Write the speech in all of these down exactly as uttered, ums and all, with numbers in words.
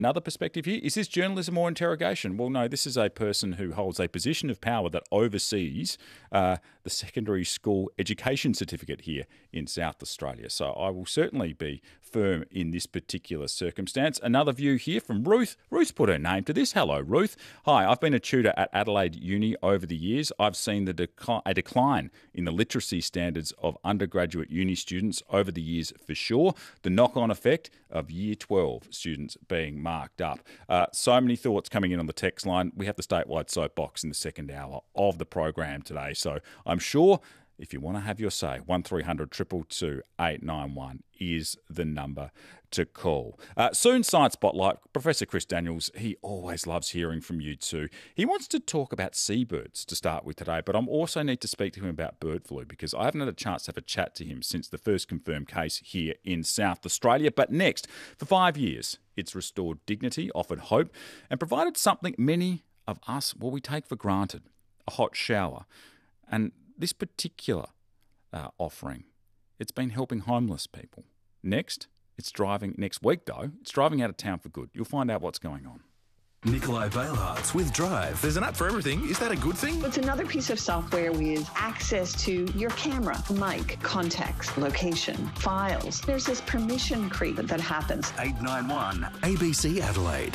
Another perspective here, is this journalism or interrogation? Well, no, this is a person who holds a position of power that oversees uh, the secondary school education certificate here in South Australia. So I will certainly be firm in this particular circumstance. Another view here from Ruth. Ruth put her name to this. Hello, Ruth. Hi, I've been a tutor at Adelaide Uni over the years. I've seen the dec- a decline in the literacy standards of undergraduate uni students over the years for sure. The knock-on effect of Year twelve students being marked up. Uh, so many thoughts coming in on the text line. We have the statewide soapbox in the second hour of the program today. So I'm sure if you want to have your say, one three hundred two two two eight nine one is the number to call. Uh, soon, Science Spotlight. Professor Chris Daniels, he always loves hearing from you too. He wants to talk about seabirds to start with today, but I also need to speak to him about bird flu because I haven't had a chance to have a chat to him since the first confirmed case here in South Australia. But next, for five years, it's restored dignity, offered hope, and provided something many of us, well, we take for granted, a hot shower. And this particular uh, offering, it's been helping homeless people. Next, it's driving, next week though, it's driving out of town for good. You'll find out what's going on. Nikolai Bailhartz with Drive. There's an app for everything. Is that a good thing? It's another piece of software with access to your camera, mic, context, location, files. There's this permission creep that happens. eight nine one A B C Adelaide.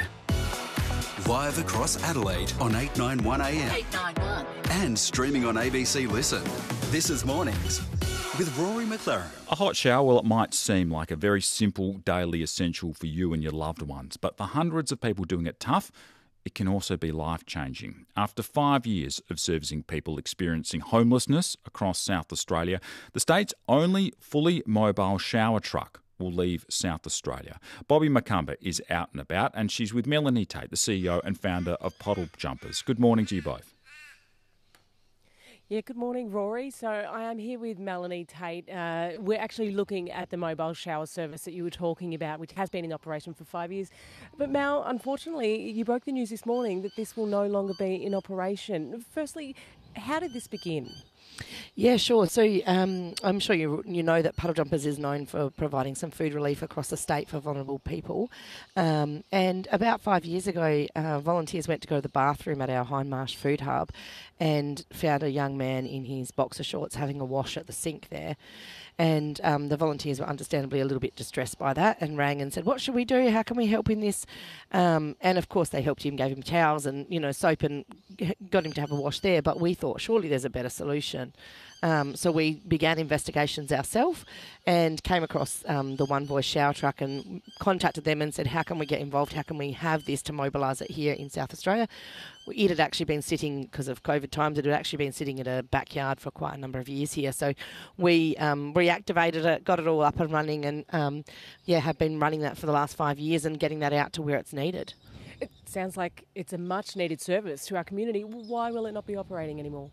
Live across Adelaide on eight nine one A M. eight nine one. And streaming on A B C Listen. This is Mornings with Rory McLaren. A hot shower, well, it might seem like a very simple daily essential for you and your loved ones, but for hundreds of people doing it tough, it can also be life-changing. After five years of servicing people experiencing homelessness across South Australia, the state's only fully mobile shower truck will leave South Australia. Bobby McCumber is out and about, and she's with Melanie Tate, the C E O and founder of Puddle Jumpers. Good morning to you both. Yeah, good morning, Rory. So I am here with Melanie Tate. Uh, we're actually looking at the mobile shower service that you were talking about, which has been in operation for five years. But Mel, unfortunately, you broke the news this morning that this will no longer be in operation. Firstly, how did this begin? Yeah, sure. So um, I'm sure you you know that Puddle Jumpers is known for providing some food relief across the state for vulnerable people. Um, and about five years ago, uh, volunteers went to go to the bathroom at our Hindmarsh Food Hub and found a young man in his boxer shorts having a wash at the sink there. And um, the volunteers were understandably a little bit distressed by that and rang and said, what should we do? How can we help in this? Um, and, of course, they helped him, gave him towels and, you know, soap and got him to have a wash there. But we thought, surely there's a better solution. Um, so we began investigations ourselves and came across um, the One Voice shower truck and contacted them and said, how can we get involved? How can we have this to mobilise it here in South Australia? It had actually been sitting, because of COVID times, it had actually been sitting in a backyard for quite a number of years here. So we um, reactivated it, got it all up and running and, um, yeah, have been running that for the last five years and getting that out to where it's needed. It sounds like it's a much-needed service to our community. Why will it not be operating anymore?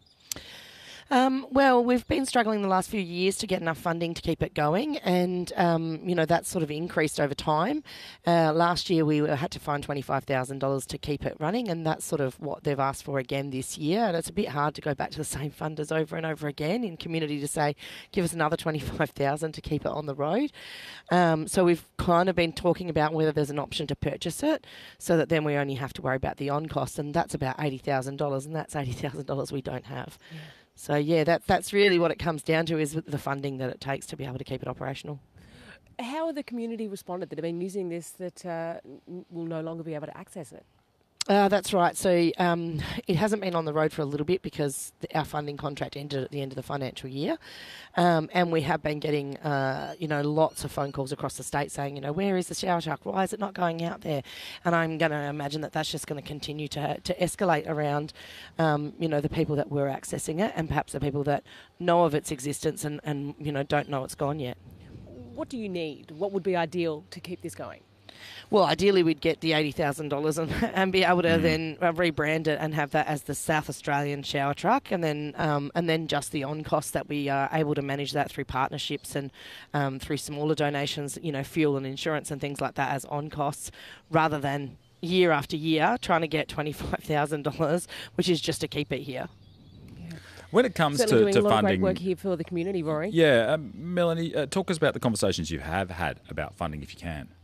Um, well, we've been struggling the last few years to get enough funding to keep it going, and um, you know that's sort of increased over time. Uh, last year we had to find twenty-five thousand dollars to keep it running, and that's sort of what they've asked for again this year. And it's a bit hard to go back to the same funders over and over again in community to say, give us another twenty-five thousand dollars to keep it on the road. Um, so we've kind of been talking about whether there's an option to purchase it, so that then we only have to worry about the on cost, and that's about eighty thousand dollars, and that's eighty thousand dollars we don't have. Yeah. So, yeah, that that's really what it comes down to, is the funding that it takes to be able to keep it operational. How have the community responded that have been using this that uh, will no longer be able to access it? Uh, that's right. So um, it hasn't been on the road for a little bit because the, our funding contract ended at the end of the financial year. Um, and we have been getting, uh, you know, lots of phone calls across the state saying, you know, where is the shower truck? Why is it not going out there? And I'm going to imagine that that's just going to continue to to escalate around, um, you know, the people that were accessing it and perhaps the people that know of its existence and, and, you know, don't know it's gone yet. What do you need? What would be ideal to keep this going? Well, ideally we'd get the eighty thousand dollars and, and be able to mm. then uh, rebrand it and have that as the South Australian shower truck, and then um, and then just the on costs that we are able to manage that through partnerships and um, through smaller donations, you know, fuel and insurance and things like that as on costs, rather than year after year trying to get twenty-five thousand dollars, which is just to keep it here. When it comes Certainly to, doing to a lot funding, of great work here for the community, Rory. Yeah, um, Melanie, uh, talk us about the conversations you have had about funding, if you can.